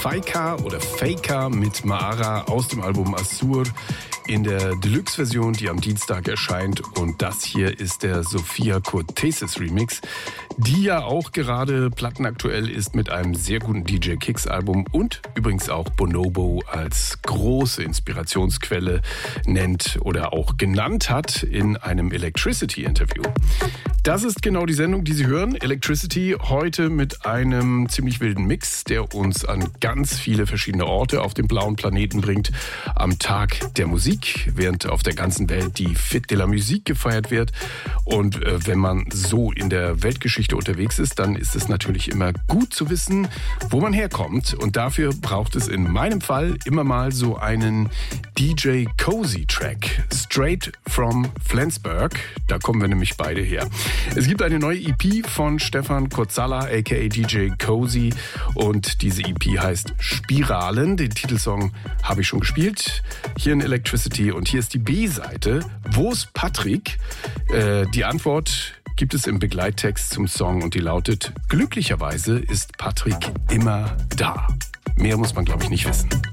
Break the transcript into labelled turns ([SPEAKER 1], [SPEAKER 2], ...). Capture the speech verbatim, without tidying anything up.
[SPEAKER 1] Faika oder Faker mit Maara aus dem Album Assur in der Deluxe-Version, die am Dienstag erscheint. Und das hier ist der Sophia Cortesis Remix, die ja auch gerade plattenaktuell ist mit einem sehr guten D J Kicks Album und übrigens auch Bonobo als große Inspirationsquelle nennt oder auch genannt hat in einem Electricity-Interview. Das ist genau die Sendung, die Sie hören. Electricity heute mit einem ziemlich wilden Mix, der uns an ganz viele verschiedene Orte auf dem blauen Planeten bringt. Am Tag der Musik, während auf der ganzen Welt die Fête de la Musique gefeiert wird. Und äh, wenn man so in der Weltgeschichte unterwegs ist, dann ist es natürlich immer gut zu wissen, wo man herkommt. Und dafür braucht es in meinem Fall immer mal so einen D J Cozy Track. Straight from Flensburg. Da kommen wir nämlich beide her. Es gibt eine neue E P von Stefan Kotzala, aka D J Cozy. Und diese E P heißt Spiralen. Den Titelsong habe ich schon gespielt. Hier in Electricity. Und hier ist die B-Seite. Wo ist Patrick? Äh, die Antwort gibt es im Begleittext zum Song und die lautet: Glücklicherweise ist Patrick immer da. Mehr muss man, glaube ich, nicht wissen.